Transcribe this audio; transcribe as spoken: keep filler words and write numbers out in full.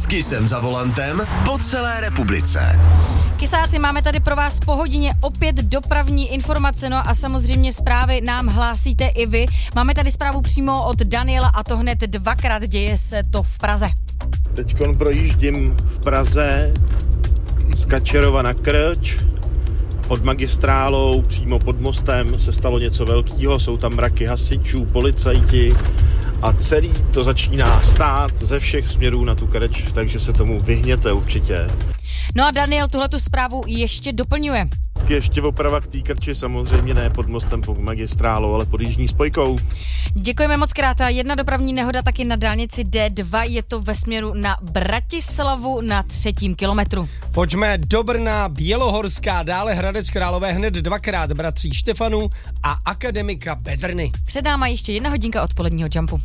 S Kissem za volantem po celé republice. Kysáci, máme tady pro vás po hodině opět dopravní informace, no a samozřejmě zprávy nám hlásíte i vy. Máme tady zprávu přímo od Daniela a to hned dvakrát, děje se to v Praze. Teďkon projíždím v Praze z Kačerova na Krč. Pod magistrálou, přímo pod mostem se stalo něco velkého, jsou tam mraky hasičů, policajti a celý to začíná stát ze všech směrů na tu Krč, takže se tomu vyhněte určitě. No a Daniel tuhletu zprávu ještě doplňuje. Ještě oprava k té Krči, samozřejmě ne pod mostem, pod magistrálou, ale pod jižní spojkou. Děkujeme moc krát. A jedna dopravní nehoda taky na dálnici D dva, je to ve směru na Bratislavu na třetím kilometru. Pojďme do Brna, Bělohorská, dále Hradec Králové, hned dvakrát bratří Štefanů a akademika Bedrny. Před náma ještě jedna hodinka odpoledního Jumpu.